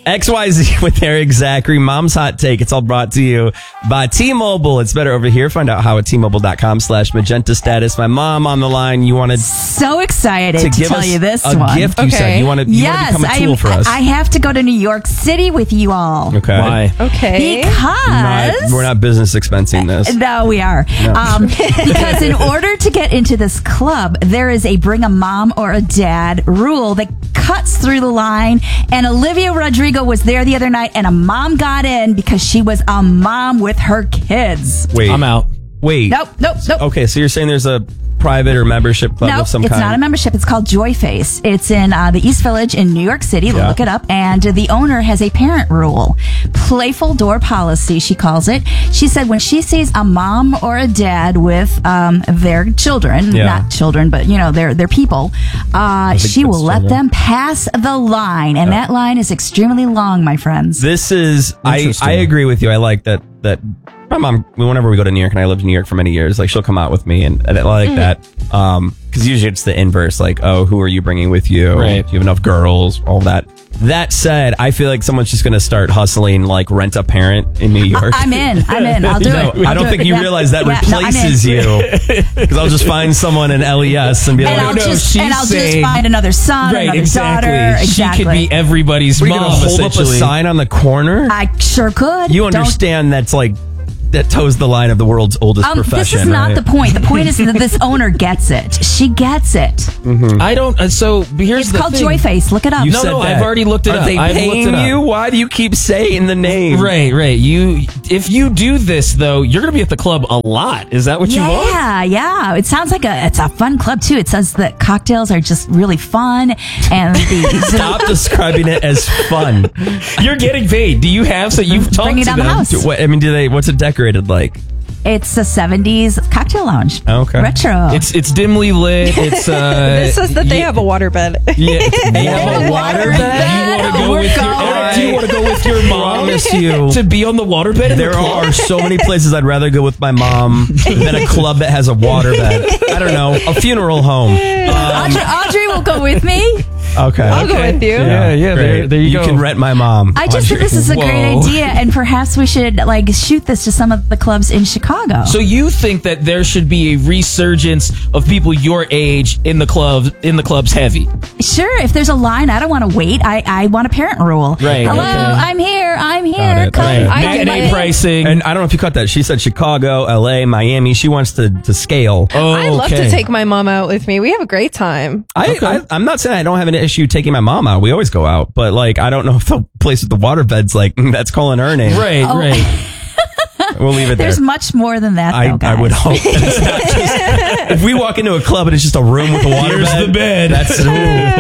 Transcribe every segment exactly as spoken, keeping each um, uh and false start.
X Y Z with Eric Zachary, Mom's Hot Take. It's all brought to you by T-Mobile. It's better over here. Find out how at T-Mobile.com slash magenta status. My mom on the line. You wanted so excited to, to give tell us you this a one. gift. You Okay. said you want to you yes, want to become a tool I, for us. I have to go to New York City with you all. Okay. Why? Okay. Because Not- we're not business expensing this. No, we are. No. Um, because in order to get into this club, there is a bring a mom or a dad rule that cuts through the line. And Olivia Rodrigo was there the other night, and a mom got in because she was a mom with her kids. Wait, I'm out. Wait. Nope, nope, nope. Okay, so you're saying there's a private or membership club No, of some it's kind? not a membership. It's called Joy Face. It's in uh, the East Village in New York City. Yeah. Look it up. And the owner has a parent rule. Playful door policy, she calls it. She said when she sees a mom or a dad with um, their children, Yeah. not children, but, you know, their, their people, uh, think she will that's let children. them pass the line. And that line is extremely long, my friends. This is I, Interesting. I agree with you. I like that that my mom, whenever we go to New York, and I lived in New York for many years, like she'll come out with me, and, and I like Mm. that. Um, because usually it's the inverse, like, oh, who are you bringing with you? Right. Do you have enough girls? All that. That said, I feel like someone's just going to start hustling like rent a parent in New York. I'm in. I'm in. I'll do No, it. I'll I don't do think it. you Yeah. realize that Yeah, no, I'm in. replaces you. Because I'll just find someone in L E S and be And like, I'll no, just she's and I'll just saying- find another son, Right, another exactly. daughter. Exactly. She could be everybody's "What, are you mom, going to hold up a essentially. sign on the corner? I sure could. You Don't- understand that's like, that toes the line of the world's oldest Um, profession. this is not right? the point. The point is that this owner gets it. She gets it. I don't. Uh, so here's It's the called thing. Joy Face. Look it up. You No, said no, that. I've already looked it Are up. they I've looked paying it up. you? Why do you keep saying the name? Right, right. You, if you do this though, you're gonna be at the club a lot. Is that what you want? yeah, yeah. It sounds like a it's a fun club too. It says that cocktails are just really fun and the Stop describing it as fun. You're getting paid. Do you have? So you've talked Bring it to down the them. house. Do- what, I mean, do they? What's it decorated like? it's a seventies cocktail lounge. Okay. Retro. It's it's dimly lit. It's uh. This says that they yeah, have a waterbed. Yeah, They have a water bed? You want to go We're with your? going. Eric, do you want to go with your mom? Promise you. to be on the waterbed. in There the club? are so many places I'd rather go with my mom than a club that has a waterbed. I don't know, a funeral home. Audrey, Audrey will go with me. Okay. I'll go with you. Yeah, yeah, Great. there- there you go. can rent my mom. I just think this is a great Whoa. idea, and perhaps we should like shoot this to some of the clubs in Chicago. So you think that there should be a resurgence of people your age in the clubs in the clubs heavy? Sure, if there's a line, I don't want to wait. I, I want a parent rule. Right, Hello, okay. I'm here. I'm here. it. Come. Right. I get Matinee it. pricing. And I don't know if you caught that. She said Chicago, L A, Miami. She wants to, to scale. oh, I'd love okay. to take my mom out with me. We have a great time. I, I, I'm not saying I don't have an issue taking my mom out. We always go out. But, like, I don't know if the place with the waterbed's like, mm, that's calling her name. Right, Oh. right. We'll leave it there. There's much more than that, I, though, guys. I would hope that it's not just, if we walk into a club and it's just a room with a water Here's bed, the bed. That's ooh,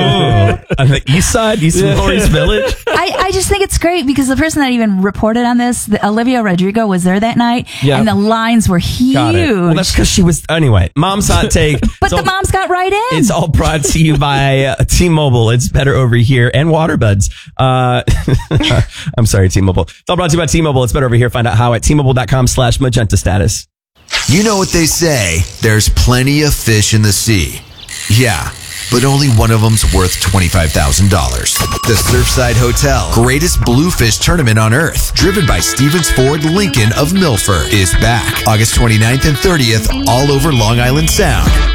ooh. On the east side, East Flores Village. I, I just think it's great because the person that even reported on this, the, Olivia Rodrigo, was there that night, Yeah. and the lines were huge. Got it. Well, that's because she was anyway. Mom's hot take. but It's the all- moms got right in. It's all brought to you by uh, T-Mobile. It's better over here and waterbeds. Uh, I'm sorry, T-Mobile. It's all brought to you by T-Mobile. It's better over here. Find out how at T-Mobile.com slash magenta status. You know what they say, there's plenty of fish in the sea. Yeah, but only one of them's worth twenty-five thousand dollars. The Surfside Hotel, greatest bluefish tournament on earth, driven by Stevens Ford Lincoln of Milford, is back August twenty-ninth and thirtieth all over Long Island Sound.